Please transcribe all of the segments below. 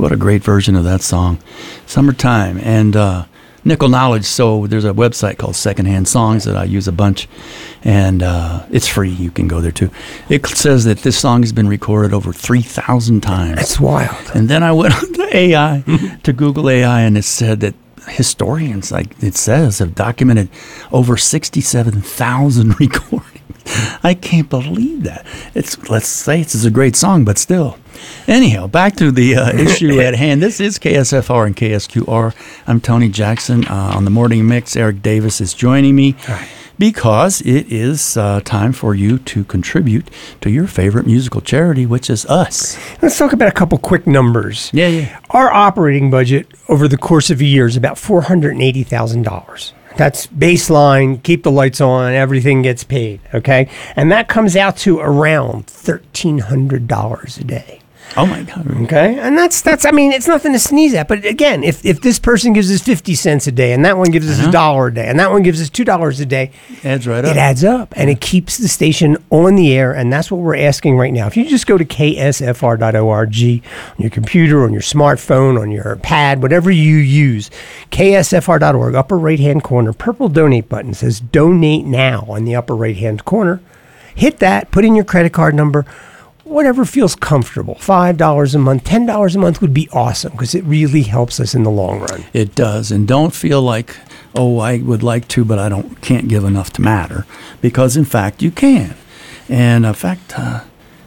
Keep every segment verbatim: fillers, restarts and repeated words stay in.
What a great version of that song. Summertime. And uh, Nickel Knowledge. So there's a website called Secondhand Songs that I use a bunch. And uh, it's free. You can go there too. It says that this song has been recorded over three thousand times. That's wild. And then I went on to A I, to Google A I, and it said that historians, like it says, have documented over sixty-seven thousand recordings. I can't believe that. It's let's say it's a great song, but still. Anyhow, back to the uh, issue at hand. This is K S F R and K S Q R. I'm Tony Jackson uh, on the Morning Mix. Eric Davis is joining me because it is uh, time for you to contribute to your favorite musical charity, which is us. Let's talk about a couple quick numbers. Yeah, yeah. Our operating budget over the course of a year is about four hundred eighty thousand dollars. That's baseline, keep the lights on, everything gets paid, okay? And that comes out to around thirteen hundred dollars a day. Oh, my God. Okay? And that's, that's. I mean, it's nothing to sneeze at. But again, if, if this person gives us fifty cents a day, and that one gives us a Uh-huh. dollar a day, and that one gives us two dollars a day, Adds right up. it adds up. And it keeps the station on the air. And that's what we're asking right now. If you just go to K S F R dot org on your computer, on your smartphone, on your pad, whatever you use, K S F R dot org, upper right-hand corner, purple donate button says donate now on the upper right-hand corner. Hit that, put in your credit card number, whatever feels comfortable. five dollars a month, ten dollars a month would be awesome because it really helps us in the long run. It does. And don't feel like, oh, I would like to, but I don't can't give enough to matter. Because, in fact, you can. And, in fact, uh,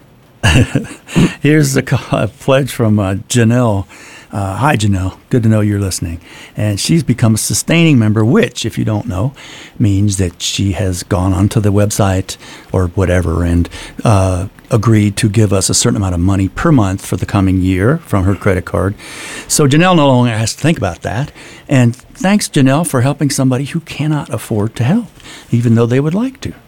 here's a, a pledge from uh, Janelle. Uh, hi, Janelle. Good to know you're listening. And she's become a sustaining member, which, if you don't know, means that she has gone onto the website or whatever and uh, agreed to give us a certain amount of money per month for the coming year from her credit card. So Janelle no longer has to think about that. And thanks, Janelle, for helping somebody who cannot afford to help, even though they would like to.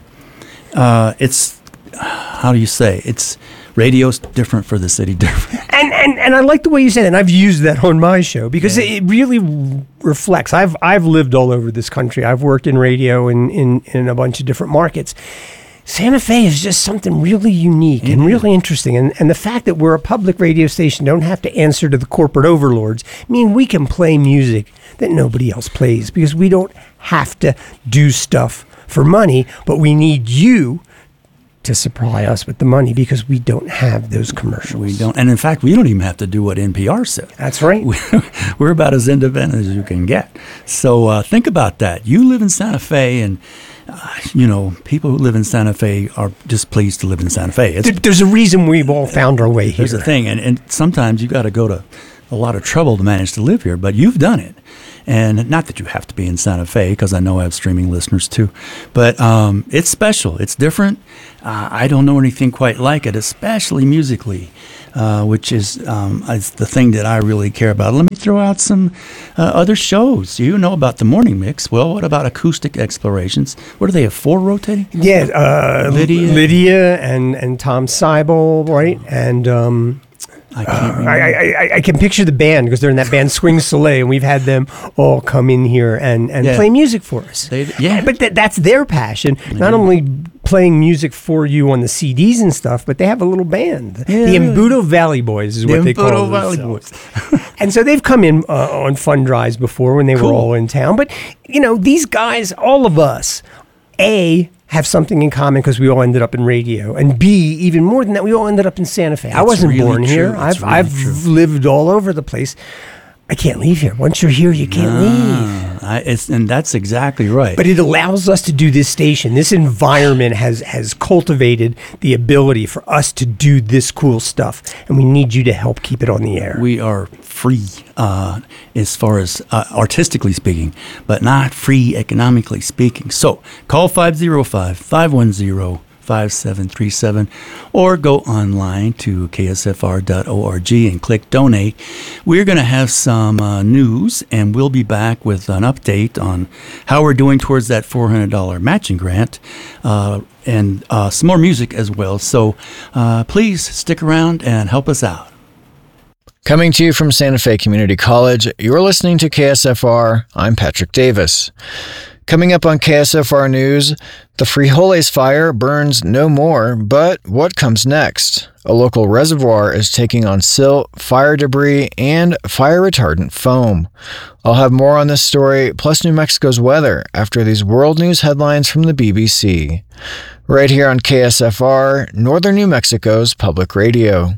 Uh, it's, how do you say, it's radio's different for the city, different. And, and and I like the way you said it, and I've used that on my show because yeah. it really reflects. I've I've lived all over this country. I've worked in radio in, in, in a bunch of different markets. Santa Fe is just something really unique mm-hmm. and really interesting. And, and the fact that we're a public radio station, don't have to answer to the corporate overlords, mean we can play music that nobody else plays because we don't have to do stuff for money, but we need you to supply us with the money because we don't have those commercials. We don't. And in fact, we don't even have to do what N P R said. That's right. We're about as independent as you can get. So uh, think about that. You live in Santa Fe, and, uh, you know, people who live in Santa Fe are just pleased to live in Santa Fe. It's, there, there's a reason we've all found our way here. There's a thing. And, and sometimes you got to go to a lot of trouble to manage to live here, but you've done it. And not that you have to be in Santa Fe, because I know I have streaming listeners too. But um, it's special. It's different. Uh, I don't know anything quite like it, especially musically, uh, which is, um, is the thing that I really care about. Let me throw out some uh, other shows. You know about the Morning Mix. Well, what about Acoustic Explorations? What do they have, four rotating? Yeah, uh, Lydia. Lydia and, and Tom Seibel, right? And... Um, I, can't uh, I, I, I can picture the band because they're in that band Swing Soleil, and we've had them all come in here and, and yeah. play music for us. They, yeah. But th- that's their passion, mm-hmm. not only playing music for you on the C Ds and stuff, but they have a little band. Yeah. The Embudo Valley Boys is the what they Embudo call Valley themselves. Boys. And so they've come in uh, on fund drives before when they cool. were all in town. But, you know, these guys, all of us, A, have something in common because we all ended up in radio, and B, even more than that, we all ended up in Santa Fe. That's I wasn't really born true. here. That's I've really I've true. lived all over the place. I can't leave here. Once you're here, you can't nah, leave. I, it's, and that's exactly right. But it allows us to do this station. This environment has has cultivated the ability for us to do this cool stuff, and we need you to help keep it on the air. We are free uh, as far as uh, artistically speaking, but not free economically speaking. So call five oh five, five one zero, five seven three seven or go online to K S F R dot org and click donate. We're going to have some uh, news, and we'll be back with an update on how we're doing towards that four hundred dollars matching grant uh, and uh, some more music as well. So uh, please stick around and help us out. Coming to you from Santa Fe Community College, you're listening to K S F R. I'm Patrick Davis. Coming up on K S F R News, the Frijoles fire burns no more, but what comes next? A local reservoir is taking on silt, fire debris, and fire-retardant foam. I'll have more on this story, plus New Mexico's weather, after these world news headlines from the B B C. Right here on K S F R, Northern New Mexico's public radio.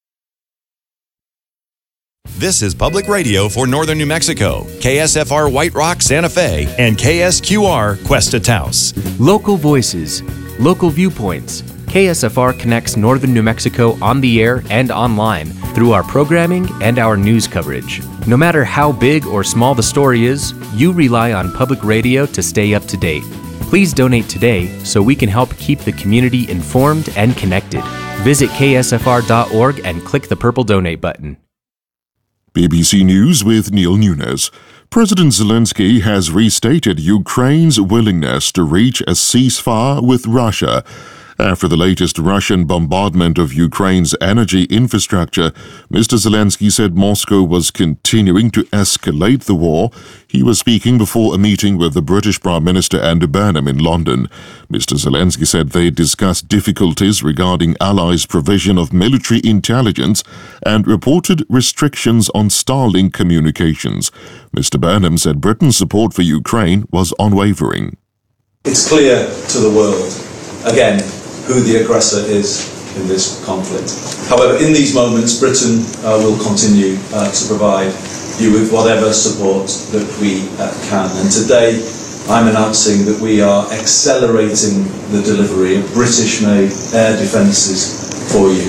This is Public Radio for Northern New Mexico, K S F R White Rock, Santa Fe, and K S Q R Cuesta Taos. Local voices, local viewpoints. K S F R connects Northern New Mexico on the air and online through our programming and our news coverage. No matter how big or small the story is, you rely on public radio to stay up to date. Please donate today so we can help keep the community informed and connected. Visit K S F R dot org and click the purple donate button. B B C News with Neil Nunes. President Zelensky has restated Ukraine's willingness to reach a ceasefire with Russia. After the latest Russian bombardment of Ukraine's energy infrastructure, Mister Zelensky said Moscow was continuing to escalate the war. He was speaking before a meeting with the British Prime Minister Andy Burnham in London. Mister Zelensky said they discussed difficulties regarding allies' provision of military intelligence and reported restrictions on Starlink communications. Mister Burnham said Britain's support for Ukraine was unwavering. It's clear to the world, again, who the aggressor is in this conflict. However, in these moments, Britain uh, will continue uh, to provide you with whatever support that we uh, can. And today, I'm announcing that we are accelerating the delivery of British-made air defences for you.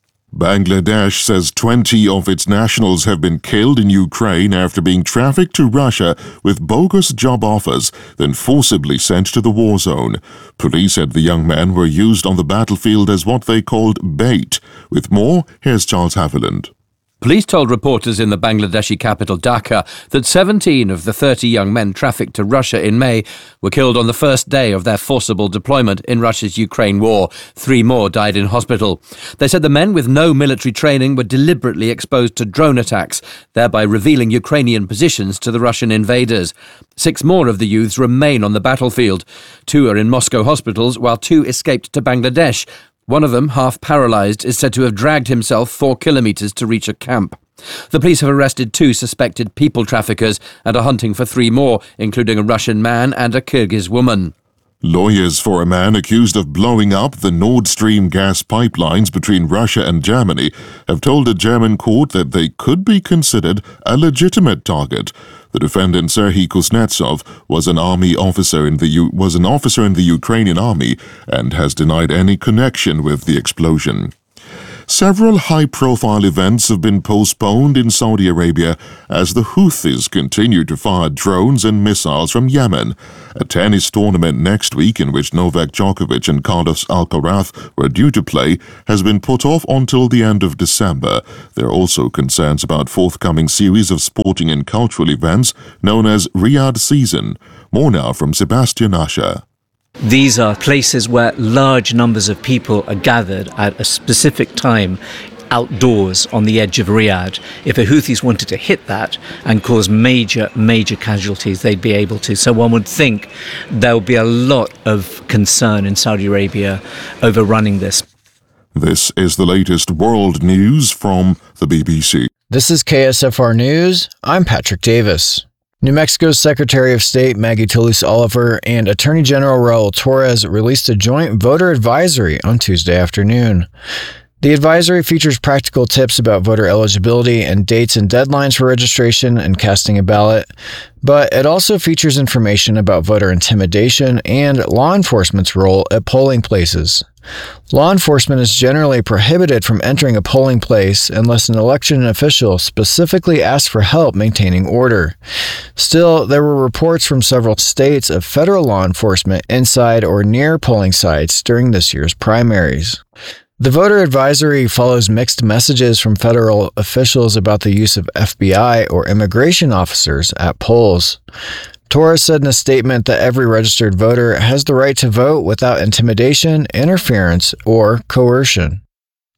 Bangladesh says twenty of its nationals have been killed in Ukraine after being trafficked to Russia with bogus job offers, then forcibly sent to the war zone. Police said the young men were used on the battlefield as what they called bait. With more, here's Charles Haviland. Police told reporters in the Bangladeshi capital Dhaka that seventeen of the thirty young men trafficked to Russia in May were killed on the first day of their forcible deployment in Russia's Ukraine war. Three more died in hospital. They said the men with no military training were deliberately exposed to drone attacks, thereby revealing Ukrainian positions to the Russian invaders. Six more of the youths remain on the battlefield. Two are in Moscow hospitals, while two escaped to Bangladesh. One of them, half paralysed, is said to have dragged himself four kilometres to reach a camp. The police have arrested two suspected people traffickers and are hunting for three more, including a Russian man and a Kyrgyz woman. Lawyers for a man accused of blowing up the Nord Stream gas pipelines between Russia and Germany have told a German court that they could be considered a legitimate target. The defendant, Serhiy Kuznetsov, was an army officer in the U- was an officer in the Ukrainian army and has denied any connection with the explosion. Several high-profile events have been postponed in Saudi Arabia as the Houthis continue to fire drones and missiles from Yemen. A tennis tournament next week in which Novak Djokovic and Carlos Alcaraz were due to play has been put off until the end of December. There are also concerns about forthcoming series of sporting and cultural events known as Riyadh Season. More now from Sebastian Usher. These are places where large numbers of people are gathered at a specific time outdoors on the edge of Riyadh. If the Houthis wanted to hit that and cause major, major casualties, they'd be able to. So one would think there would be a lot of concern in Saudi Arabia over running this. This is the latest world news from the B B C. This is K S F R News. I'm Patrick Davis. New Mexico's Secretary of State Maggie Toulouse Oliver and Attorney General Raul Torres released a joint voter advisory on Tuesday afternoon. The advisory features practical tips about voter eligibility and dates and deadlines for registration and casting a ballot, but it also features information about voter intimidation and law enforcement's role at polling places. Law enforcement is generally prohibited from entering a polling place unless an election official specifically asks for help maintaining order. Still, there were reports from several states of federal law enforcement inside or near polling sites during this year's primaries. The voter advisory follows mixed messages from federal officials about the use of F B I or immigration officers at polls. Torres said in a statement that every registered voter has the right to vote without intimidation, interference, or coercion.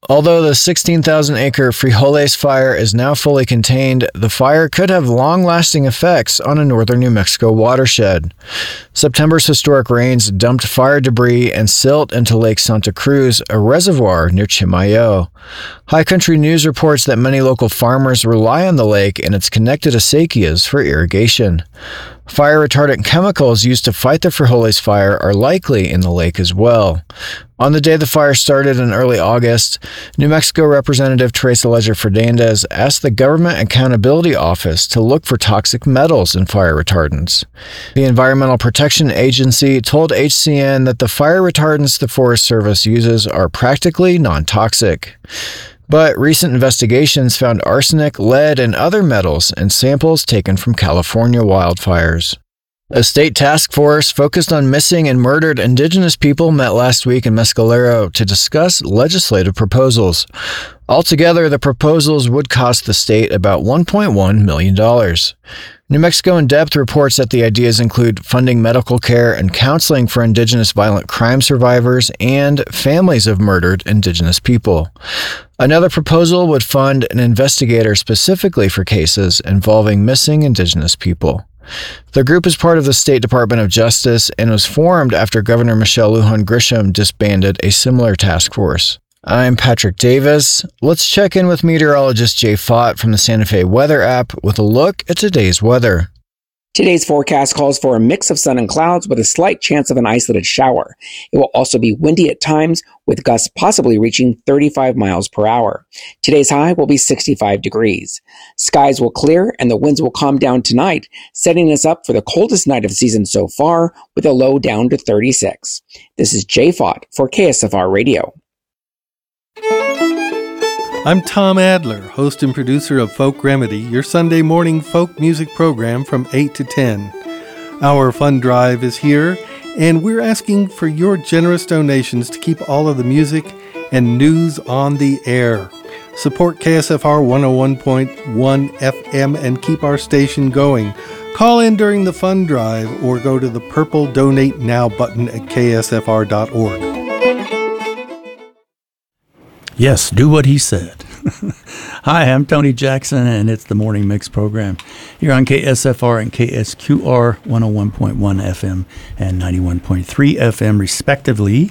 Although the sixteen thousand acre Frijoles fire is now fully contained, the fire could have long-lasting effects on a northern New Mexico watershed. September's historic rains dumped fire debris and silt into Lake Santa Cruz, a reservoir near Chimayo. High Country News reports that many local farmers rely on the lake and its connected acequias for irrigation. Fire-retardant chemicals used to fight the Frijoles fire are likely in the lake as well. On the day the fire started in early August, New Mexico Representative Teresa Leger-Fernandez asked the Government Accountability Office to look for toxic metals in fire retardants. The Environmental Protection Agency told H C N that the fire retardants the Forest Service uses are practically non-toxic. But recent investigations found arsenic, lead, and other metals in samples taken from California wildfires. A state task force focused on missing and murdered Indigenous people met last week in Mescalero to discuss legislative proposals. Altogether, the proposals would cost the state about one point one million dollars. New Mexico In Depth reports that the ideas include funding medical care and counseling for Indigenous violent crime survivors and families of murdered Indigenous people. Another proposal would fund an investigator specifically for cases involving missing Indigenous people. The group is part of the State Department of Justice and was formed after Governor Michelle Lujan Grisham disbanded a similar task force. I'm Patrick Davis. Let's check in with meteorologist Jay Fott from the Santa Fe Weather app with a look at today's weather. Today's forecast calls for a mix of sun and clouds with a slight chance of an isolated shower. It will also be windy at times, with gusts possibly reaching thirty-five miles per hour. Today's high will be sixty-five degrees. Skies will clear and the winds will calm down tonight, setting us up for the coldest night of the season so far, with a low down to thirty-six. This is Jay Fott for K S F R Radio. I'm Tom Adler, host and producer of Folk Remedy, your Sunday morning folk music program from eight to ten. Our fund drive is here, and we're asking for your generous donations to keep all of the music and news on the air. Support K S F R one oh one point one F M and keep our station going. Call in during the fund drive or go to the purple Donate Now button at K S F R dot org. Yes, do what he said. Hi, I'm Tony Jackson, and it's the Morning Mix program here on K S F R and K S Q R one oh one point one F M and ninety-one point three F M, respectively.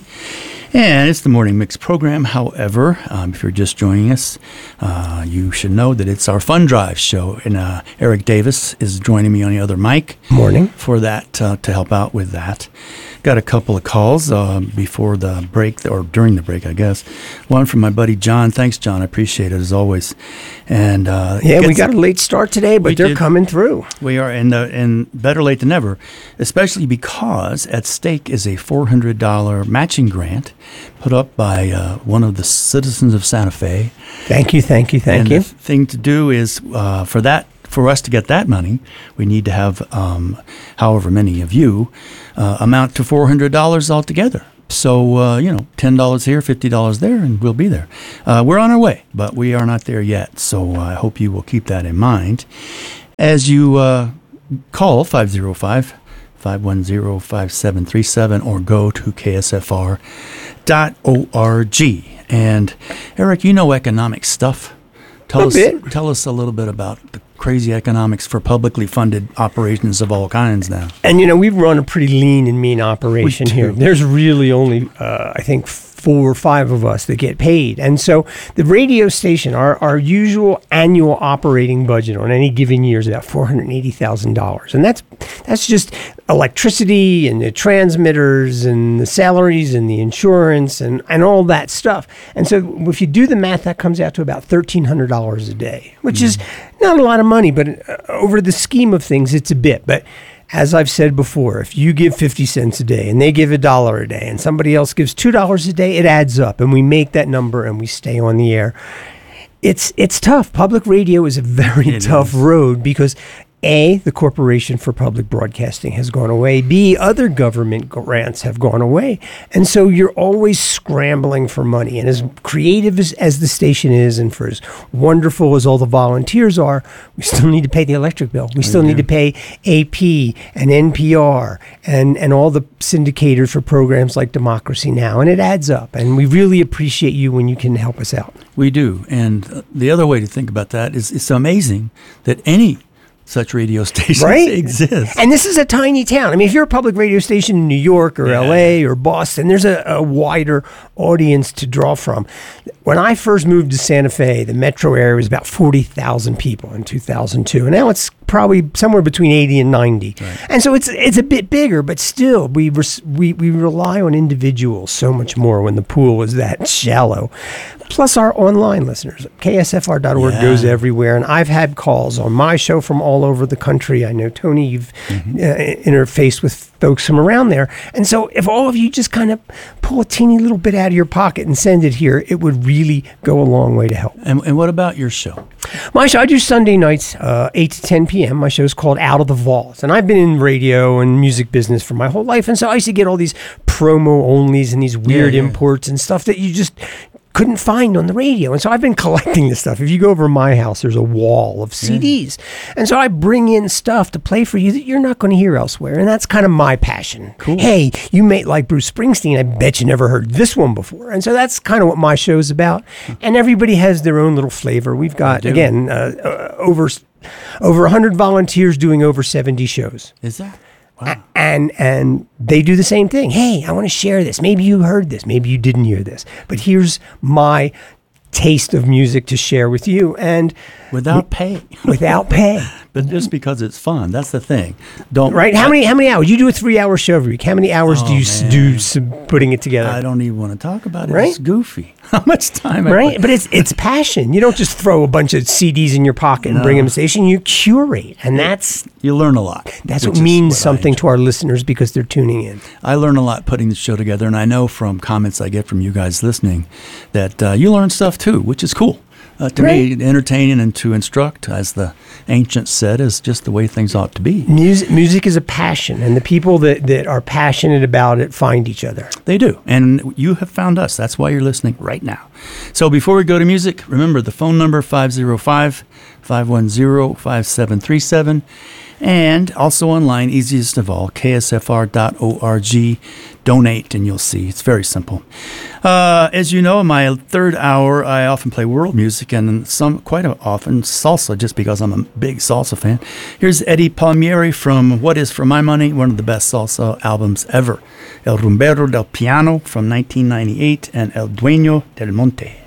And it's the Morning Mix program. However, um, if you're just joining us, uh, you should know that it's our Fund Drive show. And uh, Eric Davis is joining me on the other mic. Morning. For that, uh, to help out with that. Got a couple of calls uh, before the break, or during the break, I guess. One from my buddy John. Thanks, John. I appreciate it, as always. And uh, Yeah, we got a late start today, but they're did. coming through. We are, and, uh, and better late than never, especially because at stake is a four hundred dollars matching grant put up by uh, one of the citizens of Santa Fe. Thank you, thank you, thank and you. The thing to do is uh, for that, for us to get that money, we need to have um, however many of you uh, amount to four hundred dollars altogether. So, uh, you know, ten dollars here, fifty dollars there, and we'll be there. Uh, we're on our way, but we are not there yet. So uh, I hope you will keep that in mind as you uh, call five oh five, five one zero, five seven three seven or go to K S F R dot org. And Eric, you know economic stuff. Tell A us, bit. tell us a little bit about the crazy economics for publicly funded operations of all kinds now. And, you know, we run a pretty lean and mean operation here. There's really only, uh, I think, four or five of us that get paid. And so the radio station, our, our usual annual operating budget on any given year is about four hundred eighty thousand dollars. And that's that's just electricity and the transmitters and the salaries and the insurance and, and all that stuff. And so if you do the math, that comes out to about thirteen hundred dollars a day, which mm. is not a lot of money, but uh, over the scheme of things, it's a bit. But as I've said before, if you give fifty cents a day and they give a dollar a day and somebody else gives two dollars a day, it adds up and we make that number and we stay on the air. It's it's tough. Public radio is a very it tough is. road because A, the Corporation for Public Broadcasting has gone away. B, other government grants have gone away. And so you're always scrambling for money. And as creative as, as the station is, and for as wonderful as all the volunteers are, we still need to pay the electric bill. We still need to pay A P and N P R and, and all the syndicators for programs like Democracy Now! And it adds up. And we really appreciate you when you can help us out. We do. And the other way to think about that is it's amazing that any such radio stations right? exist. And this is a tiny town. I mean, if you're a public radio station in New York or yeah. L A or Boston, there's a, a wider audience to draw from. When I first moved to Santa Fe, the metro area was about forty thousand people in two thousand two. And now it's probably somewhere between eighty and ninety. Right. And so it's it's a bit bigger, but still, we, res, we, we rely on individuals so much more when the pool is that shallow. Plus our online listeners. K S F R dot org yeah. goes everywhere. And I've had calls on my show from all over the country. I know, Tony, you've mm-hmm. uh, interfaced with folks from around there. And so if all of you just kind of pull a teeny little bit out of your pocket and send it here, it would really go a long way to help. And, and what about your show? My show, I do Sunday nights, uh, eight to ten p.m. My show is called Out of the Vault. And I've been in radio and music business for my whole life. And so I used to get all these promo-onlys and these weird yeah, yeah. imports and stuff that you just couldn't find on the radio. And so I've been collecting this stuff. If you go over to my house, there's a wall of C Ds. Yeah. And so I bring in stuff to play for you that you're not going to hear elsewhere. And that's kind of my passion. Cool. Hey, you may like Bruce Springsteen. I bet you never heard this one before. And so that's kind of what my show is about. And everybody has their own little flavor. We've got, again, uh, uh, over over one hundred volunteers doing over seventy shows. Is that? Wow. And and they do the same thing. Hey, I want to share this. Maybe you heard this. Maybe you didn't hear this. But here's my taste of music to share with you. And without pay. Without pay. But just because it's fun. That's the thing. Don't Right? How many how many hours? You do a three-hour show every week. How many hours oh, do you man. do some, putting it together? I don't even want to talk about it. Right? It's goofy. How much time Right? I put. But it's it's passion. You don't just throw a bunch of C Ds in your pocket and no. bring them to the station. You curate. And that's... You learn a lot. That's what means what something to our listeners because they're tuning in. I learn a lot putting the show together. And I know from comments I get from you guys listening that uh, you learn stuff too, which is cool. Uh, to right. me, entertaining and to instruct, as the ancients said, is just the way things ought to be. Music, music is a passion, and the people that, that are passionate about it find each other. They do, and you have found us. That's why you're listening right now. So before we go to music, remember the phone number, five oh five, five one zero, five seven three seven. And also online, easiest of all, K S F R dot org. Donate, and you'll see. It's very simple. Uh, as you know, in my third hour, I often play world music, and some quite often salsa, just because I'm a big salsa fan. Here's Eddie Palmieri from what is, for my money, one of the best salsa albums ever. El Rumbero del Piano from nineteen ninety-eight, and El Dueño del Monte.